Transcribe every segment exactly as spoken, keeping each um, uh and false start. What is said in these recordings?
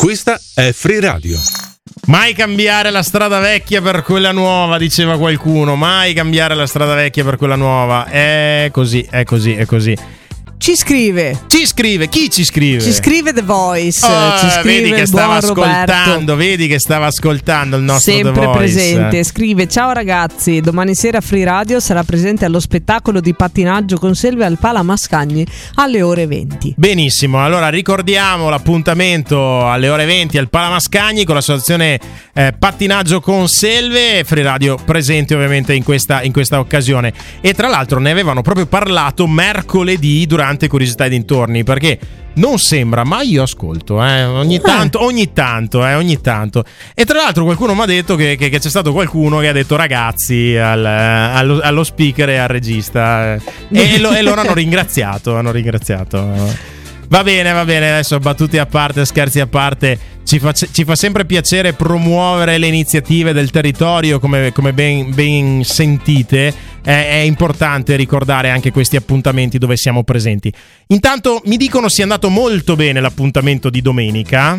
Questa è Free Radio. Mai cambiare la strada vecchia per quella nuova, diceva qualcuno. Mai cambiare la strada vecchia per quella nuova. È così, è così, è così. Ci scrive. Ci scrive, chi ci scrive? Ci scrive The Voice. Oh, ci scrive vedi che il stava buon Roberto. ascoltando, vedi che stava ascoltando il nostro Sempre The Voice. presente. Scrive: ciao ragazzi, domani sera Free Radio sarà presente allo spettacolo di pattinaggio con selve al Pala Mascagni alle ore venti. Benissimo, allora ricordiamo l'appuntamento alle ore venti al Pala Mascagni con l'associazione eh, Pattinaggio con Selve. Free Radio presente ovviamente in questa, in questa occasione. E tra l'altro ne avevano proprio parlato mercoledì durante Curiosità e dintorni, perché non sembra, ma io ascolto eh, ogni tanto, ogni tanto, eh, ogni tanto. E tra l'altro qualcuno mi ha detto che, che, che c'è stato qualcuno che ha detto ragazzi al, allo, allo speaker e al regista eh, e, lo, e loro hanno ringraziato, hanno ringraziato. Va bene, va bene, adesso battute a parte, scherzi a parte, ci fa, ci fa sempre piacere promuovere le iniziative del territorio, come, come ben, ben sentite, è, è importante ricordare anche questi appuntamenti dove siamo presenti. Intanto mi dicono sia andato molto bene l'appuntamento di domenica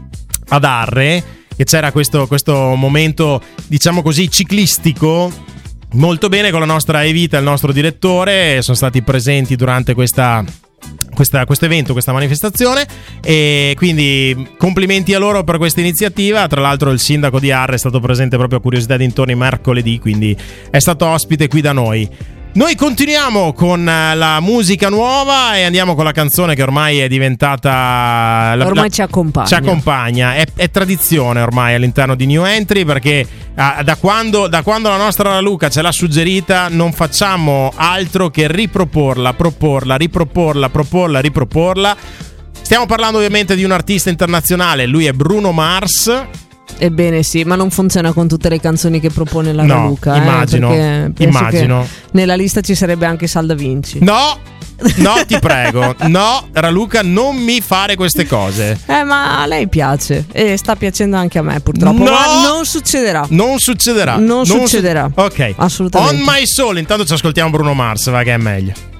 ad Arre, che c'era questo, questo momento, diciamo così, ciclistico, molto bene con la nostra Evita, il nostro direttore, sono stati presenti durante questa... Questa, questo evento, questa manifestazione, e quindi complimenti a loro per questa iniziativa. Tra l'altro il sindaco di Arre è stato presente proprio a Curiosità e dintorni mercoledì, quindi è stato ospite qui da noi. Noi continuiamo con la musica nuova e andiamo con la canzone che ormai è diventata la, ormai la, ci accompagna, ci accompagna. È, è tradizione ormai all'interno di New Entry, perché ah, da, quando, da quando la nostra Luca ce l'ha suggerita non facciamo altro che riproporla, proporla, riproporla, proporla, riproporla. Stiamo parlando ovviamente di un artista internazionale, lui è Bruno Mars. Ebbene sì, ma non funziona con tutte le canzoni che propone la no, Luca. Immagino, eh, immagino. Che nella lista ci sarebbe anche Salda Vinci. No, no, ti prego. No, Raluca, non mi fare queste cose. Eh, ma a lei piace e sta piacendo anche a me, purtroppo. No, ma non succederà. Non succederà. Non, non succederà. Su- ok. Assolutamente. On My Soul. Intanto ci ascoltiamo Bruno Mars, va che è meglio.